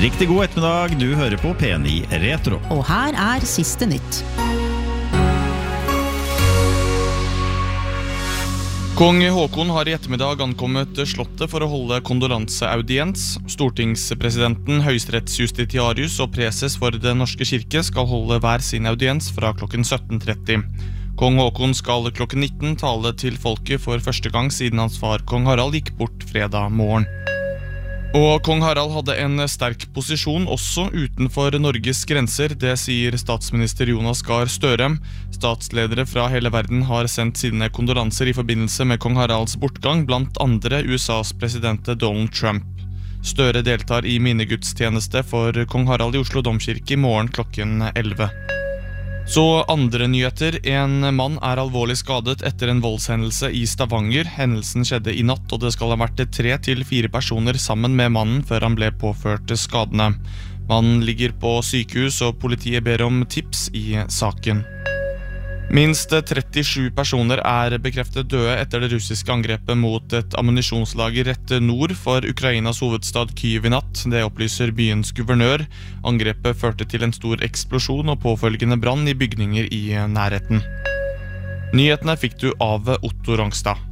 Riktig god ettermiddag, du hører på P9 Retro. Og her siste nytt. Kong Håkon har i ettermiddag ankommet slottet for å holde kondolanseaudiens. Stortingspresidenten, høyesterettsjustitiarius og preses for Den norske kirke skal holde hver sin audiens fra klokken 17:30. Kong Håkon skal klokken 19 tale til folket for første gang siden hans far Kong Harald gikk bort fredag morgen. Og Kong Harald hadde en sterk posisjon også utenfor Norges grenser, det sier statsminister Jonas Gahr Støre. Statsledere fra hele verden har sendt sine kondolanser i forbindelse med Kong Haralds bortgang, blant andre USAs president Donald Trump. Støre deltar i minnegudstjeneste for Kong Harald i Oslo Domkirke i morgen klokken 11. Så andre nyheter. En mann alvorlig skadet etter en voldshendelse i Stavanger. Hendelsen skjedde i natt, og det skal ha vært 3 til 4 personer sammen med mannen før han ble påført skadene. Mannen ligger på sykehus, og politiet ber om tips i saken. Minst 37 personer bekreftet døde etter det russiske angrepet mot et ammunisjonslager rett nord for Ukrainas hovedstad Kyiv i natt. Det opplyser byens guvernør. Angrepet førte til en stor eksplosjon og påfølgende brann i bygninger i nærheten. Nyhetene fikk du av Otto Rangstad.